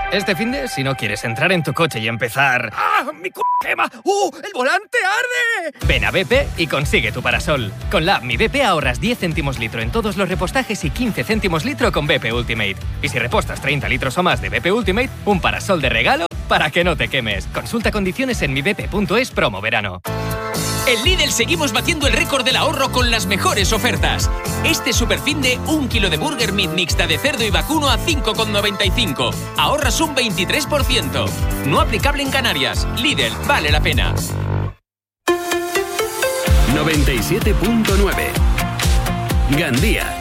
Este finde, si no quieres entrar en tu coche y empezar... ¡Ah! ¡Mi quema! ¡El volante arde! Ven a BP y consigue tu parasol. Con la app Mi BP ahorras 10 céntimos litro en todos los repostajes y 15 céntimos litro con BP Ultimate. Y si repostas 30 litros o más de BP Ultimate, un parasol de regalo para que no te quemes. Consulta condiciones en mibp.es promo verano. En Lidl seguimos batiendo el récord del ahorro con las mejores ofertas. Este superfinde, 1 kilo de burger meat mixta de cerdo y vacuno a 5,95. Ahorras un 23%. No aplicable en Canarias. Lidl, vale la pena. 97.9 Gandía.